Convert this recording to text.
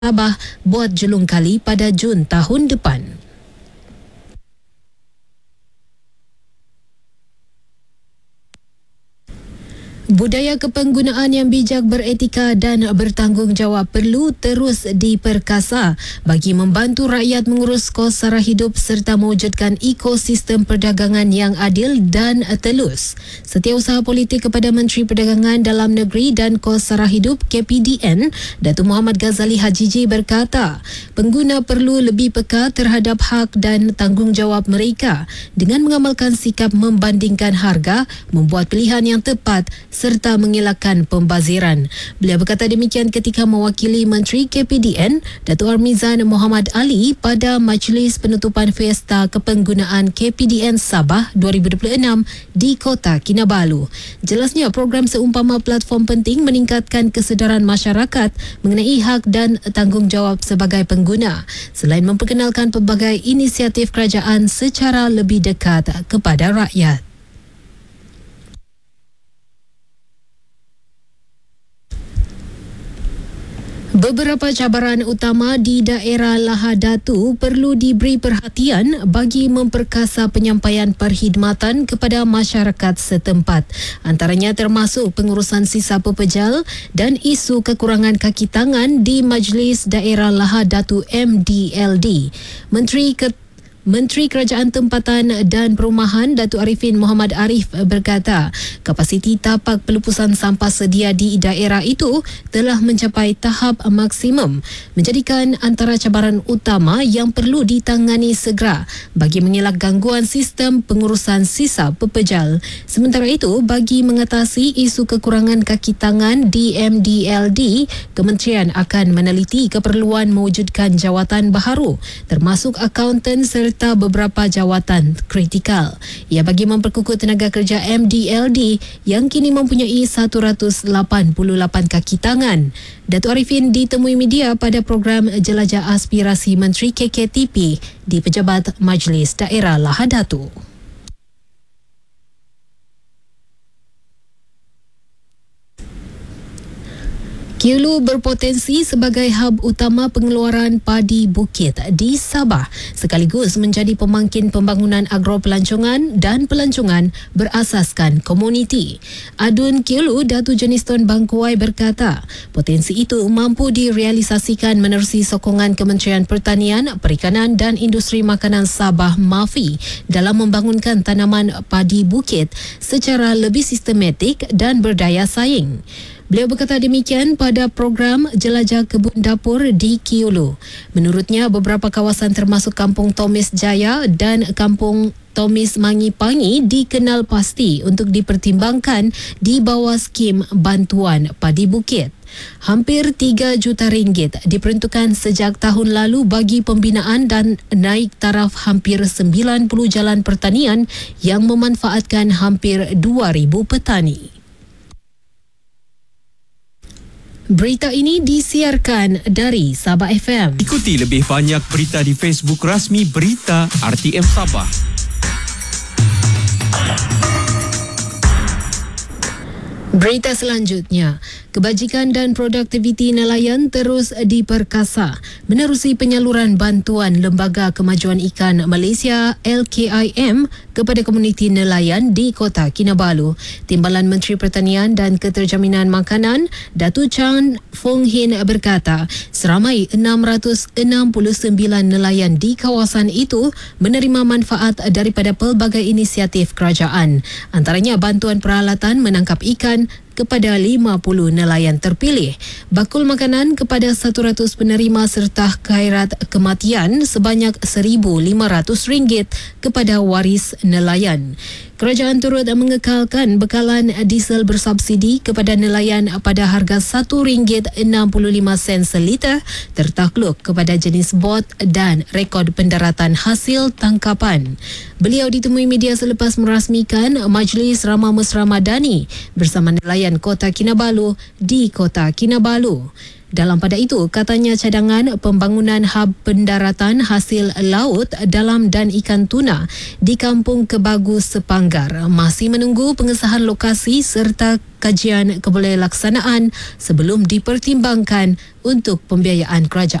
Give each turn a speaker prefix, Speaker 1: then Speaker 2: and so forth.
Speaker 1: Sabah buat julung kali pada Jun tahun depan. Budaya kepenggunaan yang bijak, beretika dan bertanggungjawab perlu terus diperkasa bagi membantu rakyat mengurus kos sara hidup serta mewujudkan ekosistem perdagangan yang adil dan telus. Setiausaha Politik kepada Menteri Perdagangan Dalam Negeri dan Kos Sara Hidup KPDN, Datuk Muhammad Ghazali Hajiji berkata, pengguna perlu lebih peka terhadap hak dan tanggungjawab mereka dengan mengamalkan sikap membandingkan harga, membuat pilihan yang tepat serta mengelakkan pembaziran. Beliau berkata demikian ketika mewakili Menteri KPDN, Datuk Armizan Muhammad Ali pada Majlis Penutupan Fiesta Kepenggunaan KPDN Sabah 2026 di Kota Kinabalu. Jelasnya program seumpama platform penting meningkatkan kesedaran masyarakat mengenai hak dan tanggungjawab sebagai pengguna, selain memperkenalkan pelbagai inisiatif kerajaan secara lebih dekat kepada rakyat. Beberapa cabaran utama di daerah Lahadatu perlu diberi perhatian bagi memperkasa penyampaian perkhidmatan kepada masyarakat setempat. Antaranya termasuk pengurusan sisa pepejal dan isu kekurangan kaki tangan di Majlis Daerah Lahadatu MDLD. Menteri Kerajaan Tempatan dan Perumahan Datuk Arifin Muhammad Arif berkata, kapasiti tapak pelupusan sampah sedia di daerah itu telah mencapai tahap maksimum, menjadikan antara cabaran utama yang perlu ditangani segera bagi mengelak gangguan sistem pengurusan sisa pepejal. Sementara itu, bagi mengatasi isu kekurangan kaki tangan di MDLD, Kementerian akan meneliti keperluan mewujudkan jawatan baharu termasuk akaunten serta beberapa jawatan kritikal. Ia bagi memperkukuh tenaga kerja MDLD yang kini mempunyai 188 kaki tangan. Datuk Arifin ditemui media pada program Jelajah Aspirasi Menteri KKTP di Pejabat Majlis Daerah Lahadatu. Kiulu berpotensi sebagai hub utama pengeluaran padi bukit di Sabah sekaligus menjadi pemangkin pembangunan agropelancongan dan pelancongan berasaskan komuniti. Adun Kiulu Datu Jeniston Bangkuai berkata, potensi itu mampu direalisasikan menerusi sokongan Kementerian Pertanian, Perikanan dan Industri Makanan Sabah MAFI dalam membangunkan tanaman padi bukit secara lebih sistematik dan berdaya saing. Beliau berkata demikian pada program Jelajah Kebun Dapur di Kiulu. Menurutnya, beberapa kawasan termasuk Kampung Tomis Jaya dan Kampung Tomis Mangi-Pangi dikenal pasti untuk dipertimbangkan di bawah skim bantuan padi bukit. Hampir 3 juta ringgit diperuntukkan sejak tahun lalu bagi pembinaan dan naik taraf hampir 90 jalan pertanian yang memanfaatkan hampir 2,000 petani. Berita ini disiarkan dari Sabah FM.
Speaker 2: Ikuti lebih banyak berita di Facebook rasmi Berita RTM Sabah.
Speaker 1: Berita selanjutnya, kebajikan dan produktiviti nelayan terus diperkasa menerusi penyaluran bantuan Lembaga Kemajuan Ikan Malaysia LKIM kepada komuniti nelayan di Kota Kinabalu. Timbalan Menteri Pertanian dan Keterjaminan Makanan Datu Chan Fong Hin berkata, seramai 669 nelayan di kawasan itu menerima manfaat daripada pelbagai inisiatif kerajaan. Antaranya bantuan peralatan menangkap ikan kepada 50 nelayan terpilih, bakul makanan kepada 100 penerima serta khairat kematian sebanyak RM1,500 kepada waris nelayan. Kerajaan turut mengekalkan bekalan diesel bersubsidi kepada nelayan pada harga RM1.65 seliter tertakluk kepada jenis bot dan rekod pendaratan hasil tangkapan. Beliau ditemui media selepas merasmikan Majlis Ramah Mesra Madani bersama nelayan Kota Kinabalu di Kota Kinabalu. Dalam pada itu, katanya cadangan pembangunan hub pendaratan hasil laut dalam dan ikan tuna di Kampung Kebagus Sepanggar masih menunggu pengesahan lokasi serta kajian kebolehlaksanaan sebelum dipertimbangkan untuk pembiayaan kerajaan.